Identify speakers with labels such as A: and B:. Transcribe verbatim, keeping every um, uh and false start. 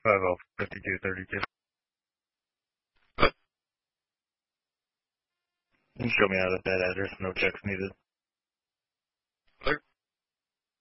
A: five oh fifty-two thirty-two. You can show me out at that address, no checks needed.